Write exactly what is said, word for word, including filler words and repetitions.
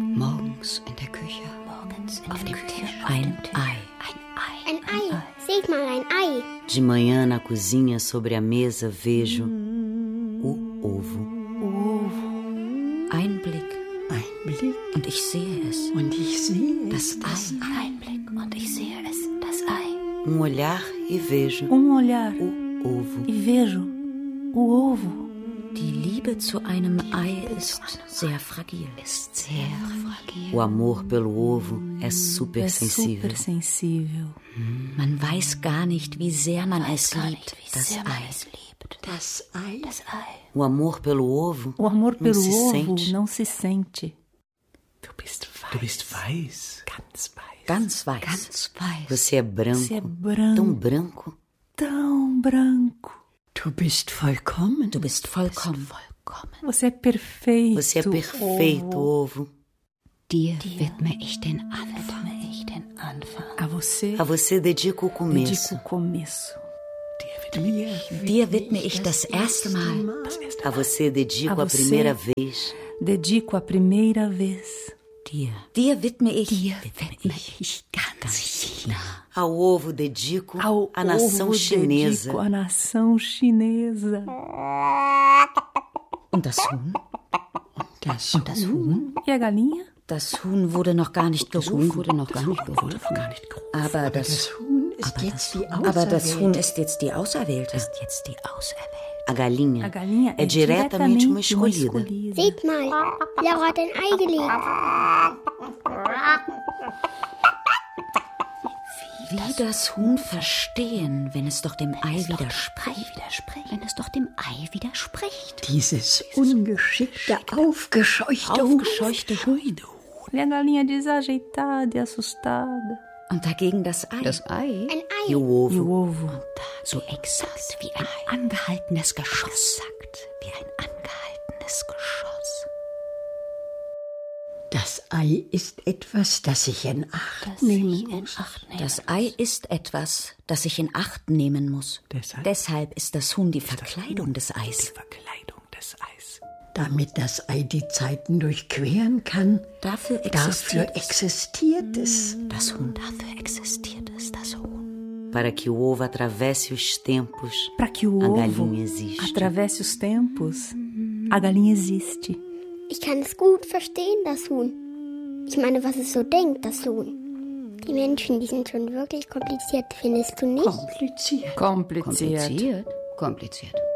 Morgens in der Küche. Morgens in auf dem Tisch. Ein Ei. Ein Ei. Ein Ei. Seht mal, ein Ei. De manhã na cozinha sobre a mesa vejo o ovo. O ovo. Ein Blick. Ein Blick. Und ich sehe es. Und ich sehe das es. Das Ei. Ein Blick. Und ich sehe es. Das Ei. Um olhar e vejo um olhar o ovo. E vejo o ovo. Die Liebe zu einem Ei ist sehr fragil. Ist sehr fragil. O amor pelo ovo é super sensível. É super sensível. Man weiß gar nicht, wie sehr man es liebt. Das Ei. Das Ei. Das Ei. O amor pelo ovo. O amor pelo não se ovo sente. não se sente. Du bist weiß. Du bist weiß. Ganz weiß. Ganz weiß. Ganz weiß. Você é branco. Você é branco. Tão branco. Tão branco. Du bist vollkommen. Du bist vollkommen. vollkommen. Você é perfeito. Você é perfeito, ovo. Dir widme ich den Anfang. Ich den Anfang. A você. A você dedico o começo. Dedico o começo. Dir widme ich das erste Mal. A você dedico a, a primeira vez. Dedico a primeira vez. Dir. Dir widme ich. Dir widme ich ganz China. Ao ovo dedico Ao a nação ovo chinesa. Dedico a nação chinesa. Und das Huhn? Das Und das Huhn? E a galinha? Das Huhn wurde noch gar nicht gerufen. Wurde noch gar nicht gerufen. Aber das, das Huhn ist aber jetzt das, die aber das Auserwählte. Huhn ist jetzt die Auserwählte. Ist jetzt die Auserwählte. A galinha, A galinha é diretamente uma escolhida. escolhida. Seht mal, Laura hat ein Ei gelegt. Wie das Huhn verstehen, wenn es doch dem Ei widerspricht. Wenn es doch dem Ei widerspricht. Dieses ungeschickte, aufgescheuchte Huhn. Aufgescheuchte Huhn. E a galinha desajeitada e assustada. Und dagegen das Ei. Das Ei? Ein E Ei. o ovo. E o ovo. So exakt wie ein angehaltenes Geschoss. Exakt wie ein angehaltenes Geschoss. Das Ei ist etwas, das ich in Acht Das nehmen ich in muss. Acht nehmen Das Ei ist etwas, das ich in Acht nehmen muss. Deshalb, Deshalb ist das Huhn die Verkleidung des die Eis. Verkleidung des Eis. Damit das Ei die Zeiten durchqueren kann, Dafür dafür existiert es. existiert es. Das Huhn, dafür existiert es, das Huhn. Para que o ovo atravesse os tempos, Para que o a ovo galinha existe. atravesse os tempos, a galinha existe. Ich kann es gut verstehen, das Huhn. Ich meine, was es so denkt, das Huhn. Die Menschen, die sind schon wirklich kompliziert, findest du nicht? Kompliziert. Kompliziert. Kompliziert? Kompliziert.